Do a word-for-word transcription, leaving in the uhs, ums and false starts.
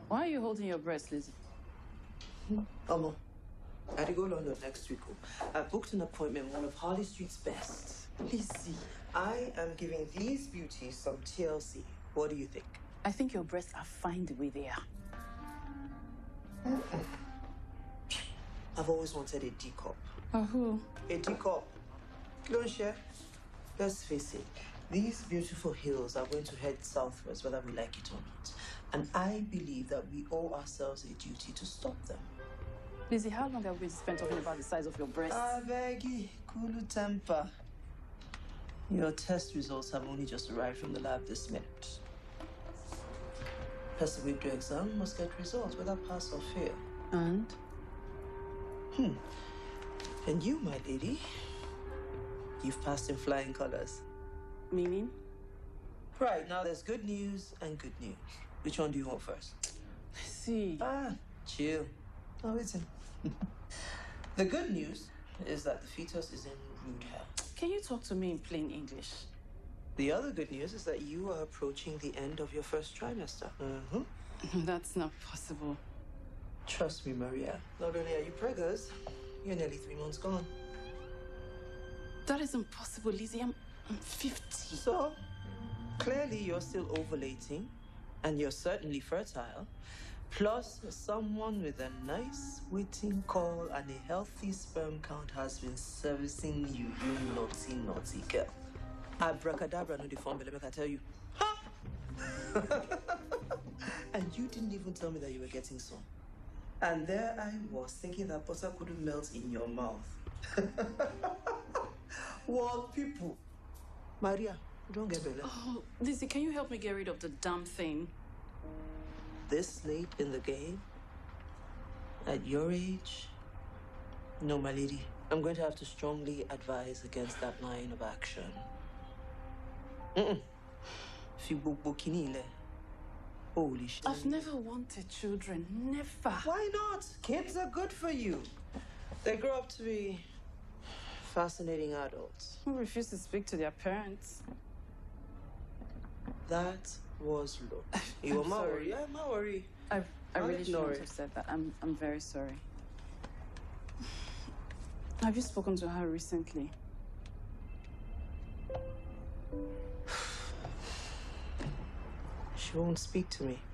Why are you holding your breast, Lizzie? Omo, I had to go to London next week. I booked an appointment with one of Harley Street's best. Lizzie. I am giving these beauties some T L C. What do you think? I think your breasts are fine the way they are. Mm-mm. I've always wanted a D cup. A who? A D cup. Don't share. Let's face it. These beautiful hills are going to head southwards, whether we like it or not. And I believe that we owe ourselves a duty to stop them. Lizzie, how long have we spent talking about the size of your breasts? I beg you, cool temper. Your test results have only just arrived from the lab this minute. Person with the exam must get results, whether pass or fail. And? Hmm. And you, my lady, you've passed in flying colors. Meaning? Right, now there's good news and good news. Which one do you want first? I see. Ah, chill. Oh, listen. The good news is that the fetus is in rude health. Can you talk to me in plain English? The other good news is that you are approaching the end of your first trimester. Mm-hmm. That's not possible. Trust me, Maria. Not only are you preggers, you're nearly three months gone. That is impossible, Lizzie. I'm, I'm fifty. So, clearly you're still ovulating, and you're certainly fertile. Plus, someone with a nice waiting call and a healthy sperm count has been servicing you, you naughty, naughty girl. Abracadabra, no the form, but let me tell you. Ha! And you didn't even tell me that you were getting some. And there I was, thinking that butter couldn't melt in your mouth. Well, people. Maria, don't get better. Oh, Lizzie, can you help me get rid of the damn thing? This late in the game? At your age? No, my lady. I'm going to have to strongly advise against that line of action. Mm-mm. Holy shit. I've never wanted children. Never. Why not? Kids are good for you. They grow up to be fascinating adults. Who refuse to speak to their parents? That was low. You were my worry. Yeah, my worry. I, I I'll really ignore shouldn't it. have said that. I'm, I'm very sorry. Have you spoken to her recently? She won't speak to me.